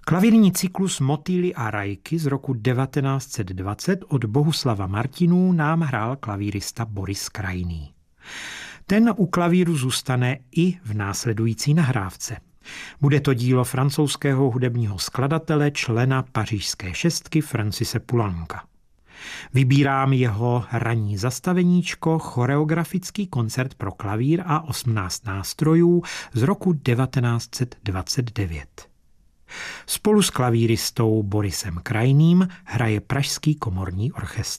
Klavírní cyklus Motýly a Rajky z roku 1920 od Bohuslava Martinů nám hrál klavírista Boris Krajný. Ten u klavíru zůstane i v následující nahrávce. Bude to dílo francouzského hudebního skladatele, člena Pařížské šestky Francise Poulenca. Vybírám jeho ranní zastaveníčko, choreografický koncert pro klavír a 18 nástrojů z roku 1929. Spolu s klavíristou Borisem Krajným hraje Pražský komorní orchestr.